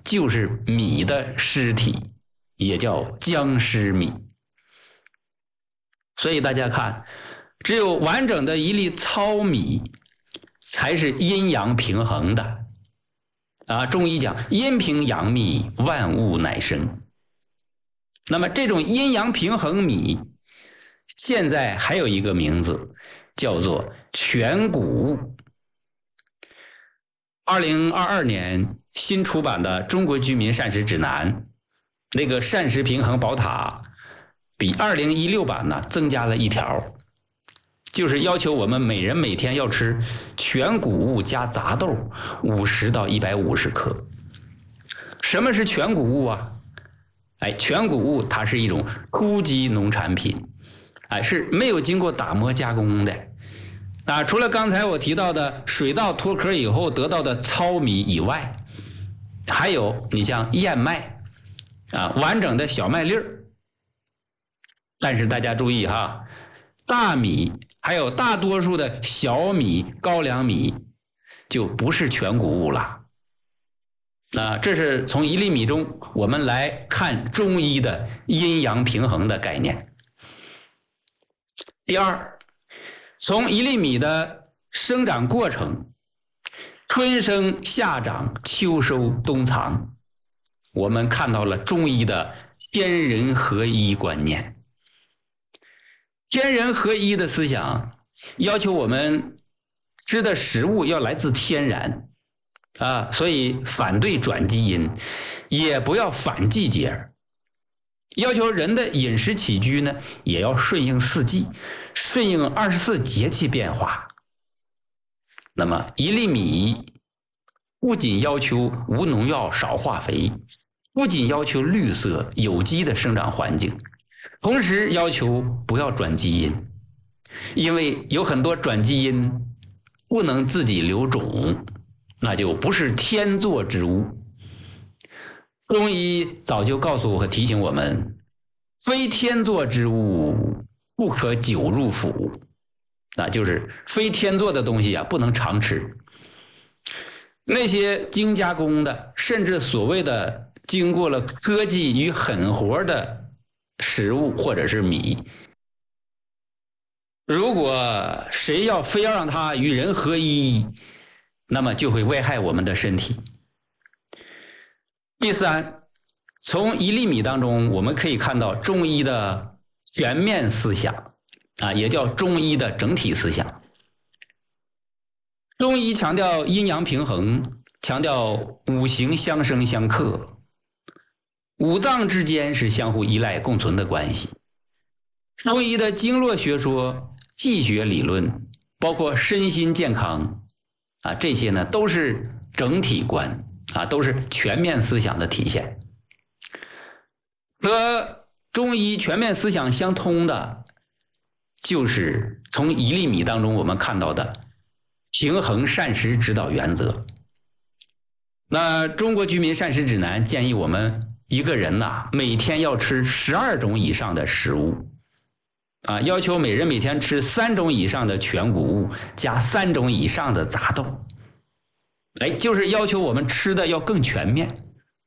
就是米的尸体，也叫僵尸米。所以大家看，只有完整的一粒糙米才是阴阳平衡的啊。中医讲阴平阳秘，万物乃生。那么这种阴阳平衡米现在还有一个名字，叫做全谷物。2022年新出版的《中国居民膳食指南》，那个膳食平衡宝塔比2016版呢增加了一条，就是要求我们每人每天要吃全谷物加杂豆50到150克。什么是全谷物啊？全谷物它是一种初级农产品，是没有经过打磨加工的。除了刚才我提到的水稻脱壳以后得到的糙米以外，还有你像燕麦完整的小麦粒儿。但是大家注意哈，大米还有大多数的小米、高粱米就不是全谷物了。这是从一粒米中我们来看中医的阴阳平衡的概念。第二，从一粒米的生长过程，春生夏长秋收冬藏，我们看到了中医的天人合一观念。天人合一的思想要求我们吃的食物要来自天然所以反对转基因，也不要反季节，要求人的饮食起居呢也要顺应四季，顺应24节气变化。那么一粒米不仅要求无农药少化肥，不仅要求绿色有机的生长环境，同时要求不要转基因，因为有很多转基因不能自己留种，那就不是天作之物。中医早就告诉和提醒我们，非天作之物不可久入腹，就是非天作的东西不能常吃。那些精加工的，甚至所谓的经过了科技与狠活的食物或者是米，如果谁非要让它与人合一，那么就会危害我们的身体。第三，从一粒米当中我们可以看到中医的全面思想也叫中医的整体思想。中医强调阴阳平衡，强调五行相生相克，五脏之间是相互依赖共存的关系。中医的经络学说、气血理论，包括身心健康这些呢都是整体观都是全面思想的体现。和中医全面思想相通的，就是从一粒米当中我们看到的平衡膳食指导原则。那中国居民膳食指南建议我们一个人每天要吃12种以上的食物要求每人每天吃3种以上的全谷物加3种以上的杂豆，就是要求我们吃的要更全面。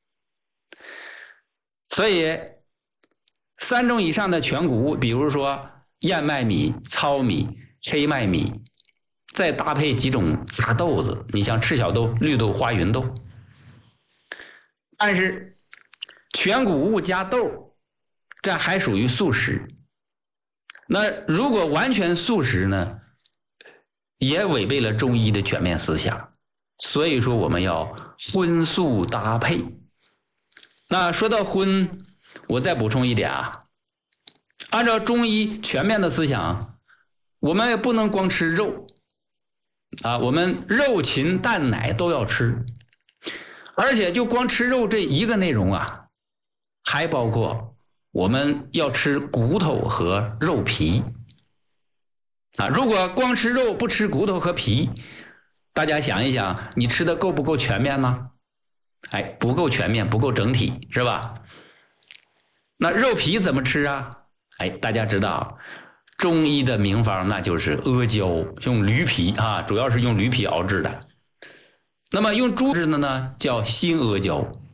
所以3种以上的全谷物，比如说燕麦米、糙米、黑麦米，再搭配几种杂豆子，你像赤小豆、绿豆、花芸豆。但是全谷物加豆，这还属于素食。那如果完全素食呢，也违背了中医的全面思想。所以说我们要荤素搭配。那说到荤，我再补充一点按照中医全面的思想，我们也不能光吃肉我们肉禽蛋奶都要吃，而且就光吃肉这一个内容还包括我们要吃骨头和肉皮如果光吃肉不吃骨头和皮，大家想一想，你吃的够不够全面呢？不够全面，不够整体，是吧？那肉皮怎么吃大家知道中医的名方那就是阿胶，用驴皮主要是用驴皮熬制的。那么用猪制的呢叫新阿胶。